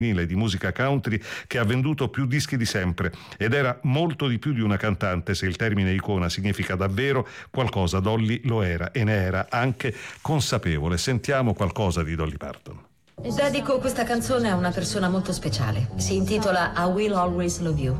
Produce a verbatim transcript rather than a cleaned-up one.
di musica country che ha venduto più dischi di sempre, ed era molto di più di una cantante. Se il termine icona significa davvero qualcosa, Dolly lo era, e ne era anche consapevole. Sentiamo qualcosa di Dolly Parton. Dedico questa canzone a una persona molto speciale. Si intitola I Will Always Love You.